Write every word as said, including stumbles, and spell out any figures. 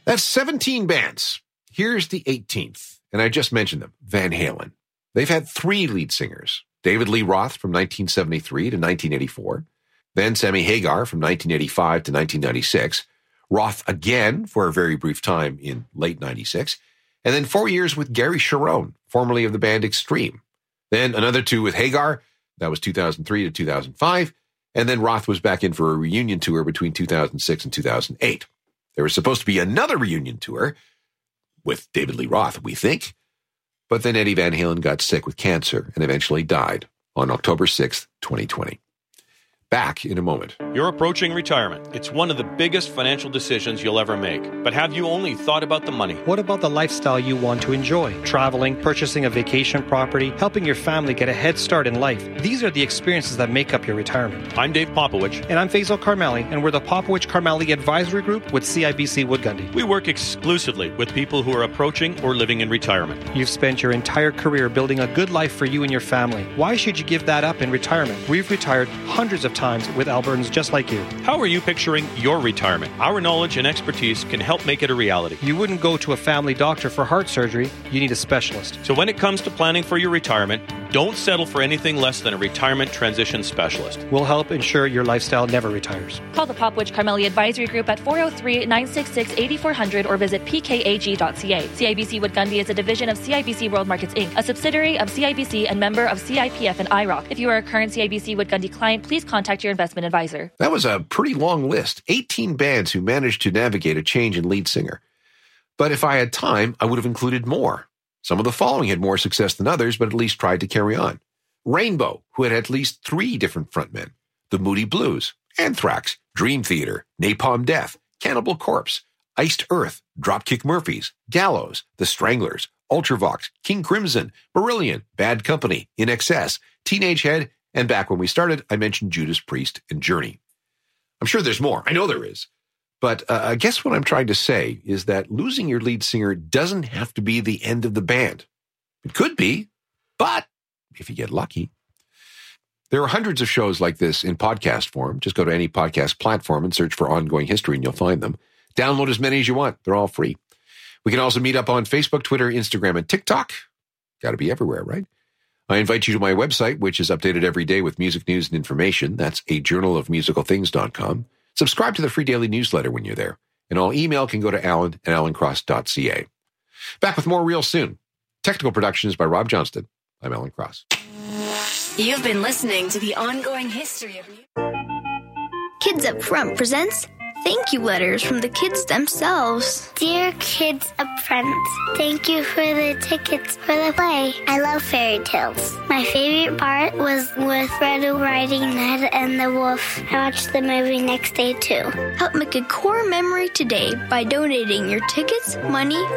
That's seventeen bands. Here's the eighteenth, and I just mentioned them, Van Halen. They've had three lead singers, David Lee Roth from nineteen seventy-three to nineteen eighty-four, then Sammy Hagar from nineteen eighty-five to nineteen ninety-six, Roth again for a very brief time in late ninety-six, and then four years with Gary Cherone, formerly of the band Extreme. Then another two with Hagar, that was two thousand three to two thousand five, and then Roth was back in for a reunion tour between two thousand six and two thousand eight. There was supposed to be another reunion tour with David Lee Roth, we think, but then Eddie Van Halen got sick with cancer and eventually died on October sixth, twenty twenty. Back in a moment. You're approaching retirement. It's one of the biggest financial decisions you'll ever make. But have you only thought about the money? What about the lifestyle you want to enjoy? Traveling, purchasing a vacation property, helping your family get a head start in life. These are the experiences that make up your retirement. I'm Dave Popowich. And I'm Faisal Karmali, and we're the Popowich Karmali Advisory Group with C I B C Wood Gundy. We work exclusively with people who are approaching or living in retirement. You've spent your entire career building a good life for you and your family. Why should you give that up in retirement? We've retired hundreds of times with Albertans just like you. How are you picturing your retirement? Our knowledge and expertise can help make it a reality. You wouldn't go to a family doctor for heart surgery. You need a specialist. So when it comes to planning for your retirement, don't settle for anything less than a retirement transition specialist. We'll help ensure your lifestyle never retires. Call the Popowich Karmali Advisory Group at four oh three, nine six six, eight four zero zero or visit p k a g dot c a. C I B C Wood Gundy is a division of C I B C World Markets Incorporated, a subsidiary of C I B C and member of C I P F and I R O C. If you are a current C I B C Wood Gundy client, please contact your investment advisor. That was a pretty long list, eighteen bands who managed to navigate a change in lead singer. But if I had time, I would have included more. Some of the following had more success than others, but at least tried to carry on. Rainbow, who had at least three different frontmen. The Moody Blues, Anthrax, Dream Theater, Napalm Death, Cannibal Corpse, Iced Earth, Dropkick Murphys, Gallows, The Stranglers, Ultravox, King Crimson, Marillion, Bad Company, In Excess, Teenage Head, and back when we started, I mentioned Judas Priest and Journey. I'm sure there's more. I know there is. But uh, I guess what I'm trying to say is that losing your lead singer doesn't have to be the end of the band. It could be, but if you get lucky. There are hundreds of shows like this in podcast form. Just go to any podcast platform and search for Ongoing History and you'll find them. Download as many as you want. They're all free. We can also meet up on Facebook, Twitter, Instagram, and TikTok. Got to be everywhere, right? I invite you to my website, which is updated every day with music news and information. That's a journal of musical things dot com. Subscribe to the free daily newsletter when you're there. And all email can go to alan at alan cross dot c a. Back with more real soon. Technical production is by Rob Johnston. I'm Alan Cross. You've been listening to the Ongoing History of Music. Kids Up Front presents thank you letters from the kids themselves. Dear Kids Up Front, thank you for the tickets for the play. I love fairy tales. My favorite part was with Red Riding Hood and the Wolf. I watched the movie next day too. Help make a core memory today by donating your tickets, money,